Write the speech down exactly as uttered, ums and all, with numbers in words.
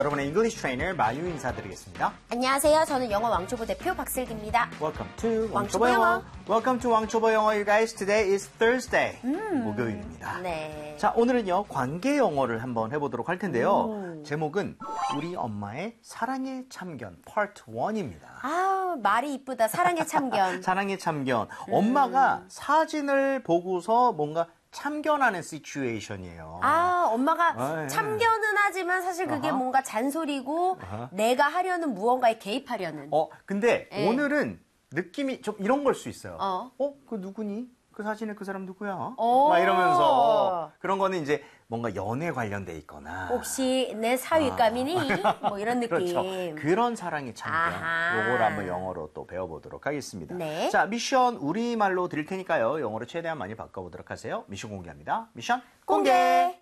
여러분의 English Trainer 마유 인사드리겠습니다. 안녕하세요. 저는 영어 왕초보 대표 박슬기입니다. Welcome to 왕초보 왕초보 영어. 영어. Welcome to 왕초보 영어, you guys. Today is Thursday. 음. 목요일입니다. 네. 자, 오늘은요, 관계 영어를 한번 해보도록 할 텐데요. 음. 제목은 우리 엄마의 사랑의 참견 Part 일입니다. 아, 말이 이쁘다. 사랑의 참견. 사랑의 참견. 음. 엄마가 사진을 보고서 뭔가 참견하는 시츄에이션이에요. 아, 엄마가 아, 예. 참견은 하지만 사실 그게 아하. 뭔가 잔소리고 아하. 내가 하려는 무언가에 개입하려는. 어, 근데 예. 오늘은 느낌이 좀 이런 걸 수 있어요. 어. 어, 그 누구니? 그 사진에 그 사람 누구야? 오. 막 이러면서 그런 거는 이제 뭔가 연애 관련돼 있거나 혹시 내 사윗감이니? 뭐 이런 느낌. 그렇죠. 그런 사랑의 참견. 아하. 요걸 한번 영어로 또 배워보도록 하겠습니다. 네. 자, 미션 우리말로 드릴 테니까요. 영어로 최대한 많이 바꿔보도록 하세요. 미션 공개합니다. 미션 공개! 공개.